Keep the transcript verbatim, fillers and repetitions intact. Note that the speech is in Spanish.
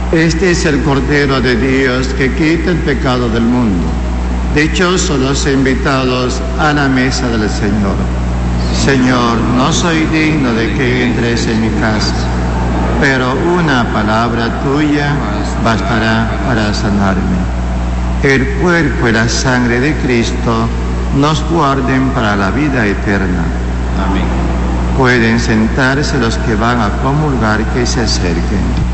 Este es el Cordero de Dios que quita el pecado del mundo. Dichosos los invitados a la mesa del Señor. Señor, no soy digno de que entres en mi casa, pero una palabra tuya bastará para sanarme. El cuerpo y la sangre de Cristo nos guarden para la vida eterna. Amén. Pueden sentarse los que van a comulgar, que se acerquen.